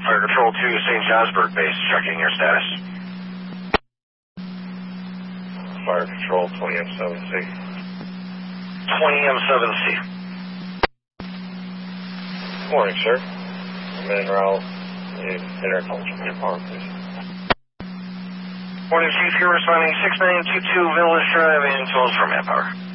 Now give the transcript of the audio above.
Fire Control 2, St. Johnsburg base, checking your status. Fire Control 20M7C. 20M7C. Good morning, sir. I'm in Rowell. Interculture manpower, please. Morning, Chief. You're responding 6922 Village Drive and calls for manpower.